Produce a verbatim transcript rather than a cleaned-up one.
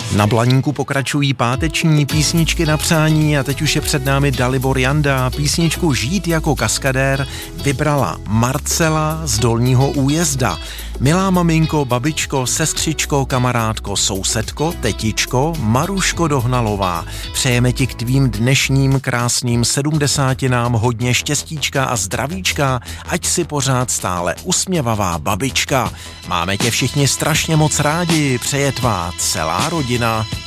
Na Blaníku pokračují páteční písničky na přání a teď už je před námi Dalibor Janda. Písničku Žít jako kaskadér vybrala Marcela z Dolního Újezda. Milá maminko, babičko, sestřičko, kamarádko, sousedko, tetičko, Maruško Dohnalová. Přejeme ti k tvým dnešním krásným sedmdesátinám hodně štěstíčka a zdravíčka, ať si pořád stále usměvavá babička. Máme tě všichni strašně moc rádi, přeje tvá celá rodina.